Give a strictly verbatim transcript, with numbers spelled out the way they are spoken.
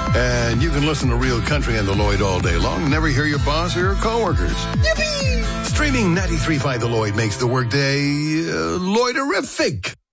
And you can listen to Real Country on the Lloyd all day long and never hear your boss or your coworkers. Yippee! Streaming ninety-three point five The Lloyd makes the workday uh, Lloyderific.